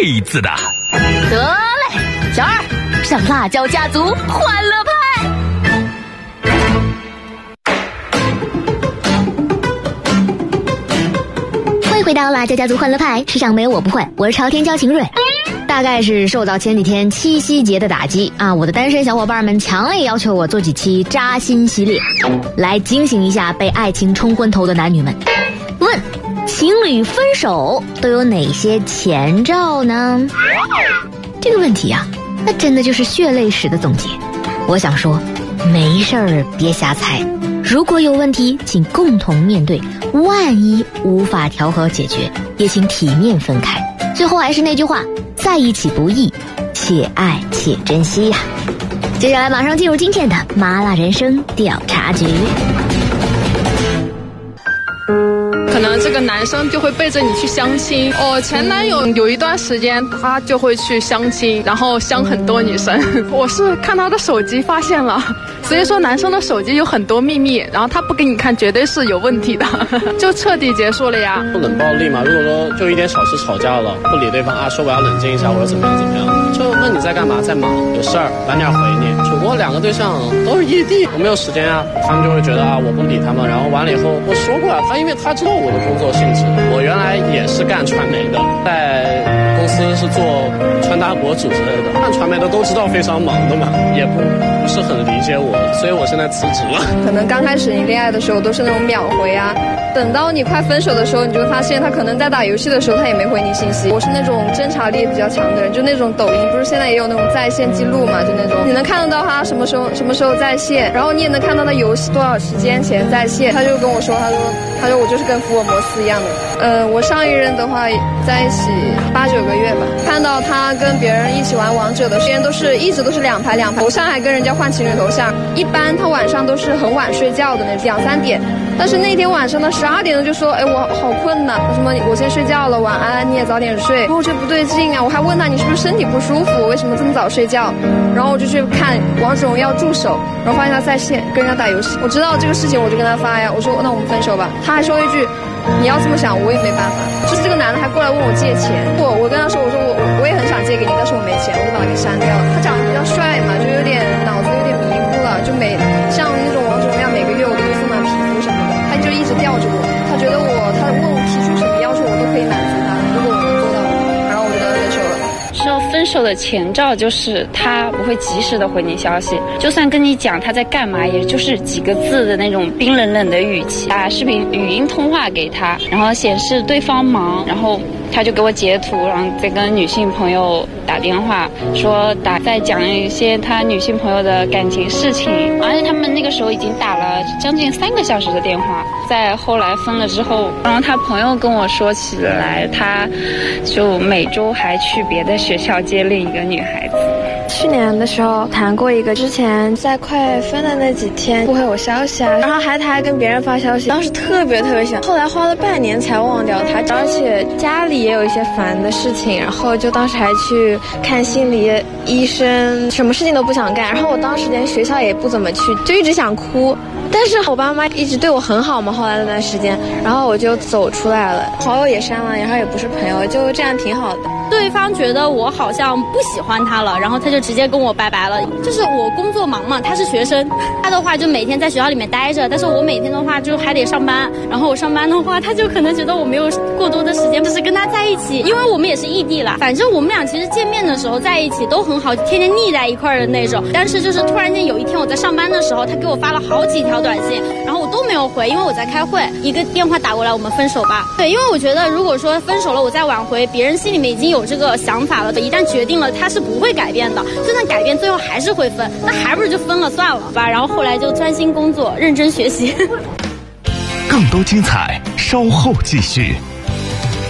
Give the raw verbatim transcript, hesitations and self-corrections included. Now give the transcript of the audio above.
妹子的。 得嘞，小二上辣椒家族欢乐派。欢迎回到辣椒家族欢乐派，世上没有我不会，我是朝天椒晴蕊。大概是受到前几天七夕节的打击啊，我的单身小伙伴们强烈要求我做几期扎心系列，来惊醒一下被爱情冲昏头的男女们。问：情侣分手都有哪些前兆呢？这个问题啊，那真的就是血泪史的总结。我想说，没事儿别瞎猜，如果有问题，请共同面对；万一无法调和解决，也请体面分开。最后还是那句话，在一起不易，且爱且珍惜呀、啊。接下来马上进入今天的麻辣人生调查局。 可能这个男生就会背着你去相亲。我、哦、前男友有一段时间他就会去相亲，然后相很多女生。我是看他的手机发现了，所以说男生的手机有很多秘密，然后他不给你看绝对是有问题的，就彻底结束了呀。 冷暴力嘛，如果说就一点小事吵架了，不理对方啊，说我要冷静一下，或者怎么样怎么样，就问你在干嘛，在忙，有事儿晚点回你。我两个对象都是异地，我没有时间啊，他们就会觉得啊我不理他们，然后完了以后我说过啊，他因为他知道我的工作性质，我原来也是干传媒的，在公司是做穿搭博主之类的，干传媒的都知道非常忙的嘛，也不不是很理解我，所以我现在辞职了。 可能刚开始你恋爱的时候都是那种秒回啊，等到你快分手的时候，你就会发现他可能在打游戏的时候他也没回你信息。我是那种侦查力比较强的人，就那种抖音不是现在也有那种在线记录嘛，就那种你能看得到他什么时候什么时候在线，然后你也能看到他游戏多少时间前在线。他就跟我说，他说他说我就是跟福尔摩斯一样的。呃，我上一任的话在一起八九个月吧，看到他跟别人一起玩王者的时间都是一直都是两排两排，头像还跟人家换情侣头像。一般他晚上都是很晚睡觉的，那两三点。但是那天晚上呢，十二点钟就说，哎，我好困呐，什么我先睡觉了，晚安，你也早点睡。然后我觉得不对劲啊，我还问他你是不是身体不舒服，为什么这么早睡觉？然后我就去看王者荣耀助手，然后发现他在线跟人家打游戏。我知道这个事情，我就跟他发呀，我说那我们分手吧。他还说一句，你要这么想，我也没办法。就是这个男的还过来问我借钱，我我跟他说，我说我我我也很想借给你，但是我没钱，我就把他给删掉了。他长得比较帅嘛，就有点脑子有点迷糊了，就每像那种王者荣耀每个月我都会送他皮肤什么的，他就一直吊着我。他觉得我，他问我提出什么要求我都可以满足他，如果我能做到，然后我就跟他分手了。 说分手的前兆就是他不会及时的回你消息，就算跟你讲他在干嘛，也就是几个字的那种冰冷冷的语气，打视频语音通话给他，然后显示对方忙，然后他就给我截图，然后再跟女性朋友打电话，说打在讲一些他女性朋友的感情事情，而且他们那个时候已经打了将近三个小时的电话。在后来分了之后，然后他朋友跟我说起来，他就每周还去别的学校接另一个女孩子。 去年的时候谈过一个，之前在快分的那几天不回我消息啊，然后还他还跟别人发消息，当时特别特别喜欢，后来花了半年才忘掉他，而且家里也有一些烦的事情，然后就当时还去看心理医生，什么事情都不想干，然后我当时连学校也不怎么去，就一直想哭。但是我爸妈一直对我很好嘛，后来那段时间，然后我就走出来了，好友也删了，然后也不是朋友，就这样挺好的。 对方觉得我好像不喜欢他了，然后他就直接跟我拜拜了。就是我工作忙嘛，他是学生，他的话就每天在学校里面待着，但是我每天的话就还得上班，然后我上班的话，他就可能觉得我没有过多的时间就是跟他在一起，因为我们也是异地啦。反正我们俩其实见面的时候在一起都很好，天天腻在一块的那种。但是就是突然间有一天我在上班的时候，他给我发了好几条短信，然后我都没有回，因为我在开会，一个电话打过来，我们分手吧。对，因为我觉得如果说分手了我再挽回，别人心里面已经有这个想法了，一旦决定了他是不会改变的，就算改变最后还是会分，那还不如就分了算了吧。然后后来就专心工作，认真学习。 更多精彩稍后继续。